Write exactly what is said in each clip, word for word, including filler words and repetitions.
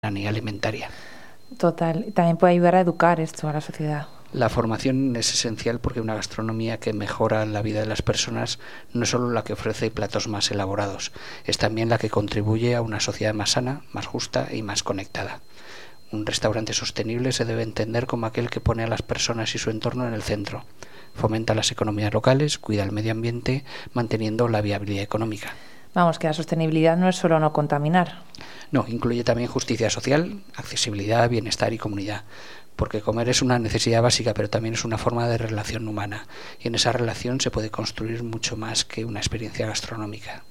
alimentaria. Total. También puede ayudar a educar esto a la sociedad. La formación es esencial porque una gastronomía que mejora la vida de las personas no es solo la que ofrece platos más elaborados, es también la que contribuye a una sociedad más sana, más justa y más conectada. Un restaurante sostenible se debe entender como aquel que pone a las personas y su entorno en el centro, fomenta las economías locales, cuida el medio ambiente, manteniendo la viabilidad económica. Vamos, que la sostenibilidad no es solo no contaminar. No, incluye también justicia social, accesibilidad, bienestar y comunidad. Porque comer es una necesidad básica, pero también es una forma de relación humana. Y en esa relación se puede construir mucho más que una experiencia gastronómica.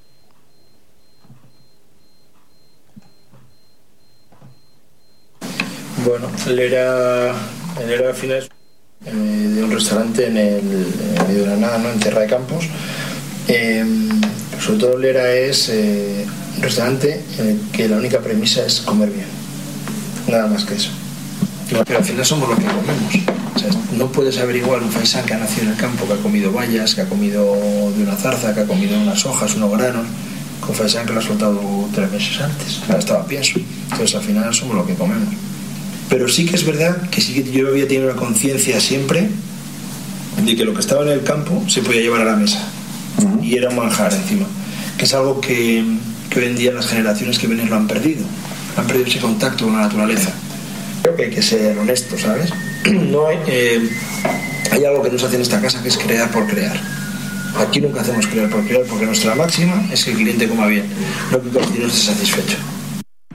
Bueno, él era, él era al final eh, de un restaurante en el, en el medio de la nada, ¿no? En Tierra de Campos. Eh, sobre todo Lera es eh, un restaurante en el que la única premisa es comer bien, nada más que eso. Pero al final somos lo que comemos. O sea, no puedes averiguar un faisán que ha nacido en el campo, que ha comido bayas, que ha comido de una zarza, que ha comido unas hojas, unos granos, con faisán que lo ha soltado tres meses antes. Ahora estaba pienso. Entonces al final somos lo que comemos. Pero sí que es verdad que sí que yo había tenido una conciencia siempre de que lo que estaba en el campo se podía llevar a la mesa. Uh-huh. Y era un manjar encima. Que es algo que, que hoy en día las generaciones que vienen lo han perdido. Han perdido ese contacto con la naturaleza. Creo que hay que ser honesto, ¿sabes? No hay, eh, hay algo que nos hace en esta casa que es crear por crear. Aquí nunca hacemos crear por crear porque nuestra máxima es que el cliente coma bien, no que el cocinero esté satisfecho.